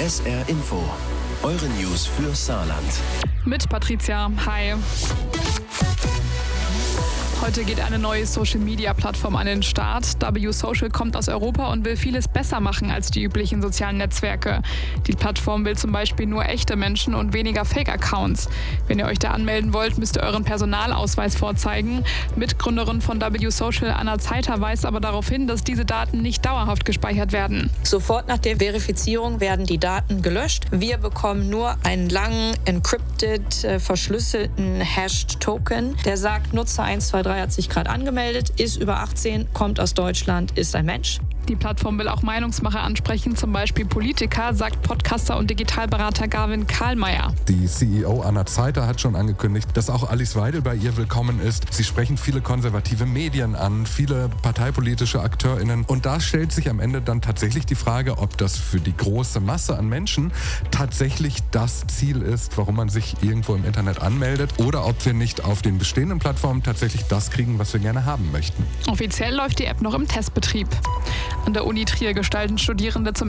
SR Info, eure News für Saarland. Mit Patricia. Hi. Heute geht eine neue Social-Media-Plattform an den Start. W-Social kommt aus Europa und will vieles besser machen als die üblichen sozialen Netzwerke. Die Plattform will zum Beispiel nur echte Menschen und weniger Fake-Accounts. Wenn ihr euch da anmelden wollt, müsst ihr euren Personalausweis vorzeigen. Mitgründerin von W-Social, Anna Zeiter, weist aber darauf hin, dass diese Daten nicht dauerhaft gespeichert werden. Sofort nach der Verifizierung werden die Daten gelöscht. Wir bekommen nur einen langen, encrypted, verschlüsselten Hashed-Token, der sagt, Nutzer 123 hat sich gerade angemeldet, ist über 18, kommt aus Deutschland, ist ein Mensch. Die Plattform will auch Meinungsmacher ansprechen, zum Beispiel Politiker, sagt Podcaster und Digitalberater Gavin Karlmeier. Die CEO Anna Zeiter hat schon angekündigt, dass auch Alice Weidel bei ihr willkommen ist. Sie sprechen viele konservative Medien an, viele parteipolitische AkteurInnen. Und da stellt sich am Ende dann tatsächlich die Frage, ob das für die große Masse an Menschen tatsächlich das Ziel ist, warum man sich irgendwo im Internet anmeldet, oder ob wir nicht auf den bestehenden Plattformen tatsächlich das kriegen, was wir gerne haben möchten. Offiziell läuft die App noch im Testbetrieb. An der Uni Trier gestalten Studierende zum